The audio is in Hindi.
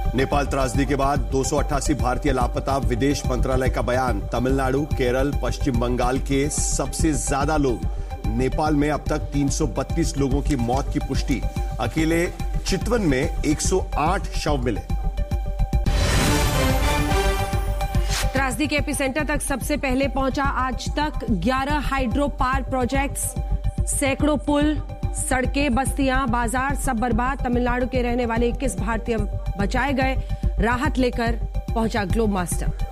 नेपाल त्रासदी के बाद 288 भारतीय लापता, विदेश मंत्रालय का बयान। तमिलनाडु, केरल, पश्चिम बंगाल के सबसे ज्यादा लोग। नेपाल में अब तक 332 लोगों की मौत की पुष्टि। अकेले चितवन में 108 शव मिले। त्रासदी के एपिसेंटर तक सबसे पहले पहुंचा आज तक 11 हाइड्रो पावर प्रोजेक्ट्स, सैकड़ों पुल, सड़कें, बस्तियां, बाजार सब बर्बाद। तमिलनाडु के रहने वाले 21 भारतीय बचाए गए। राहत लेकर पहुंचा ग्लोब मास्टर।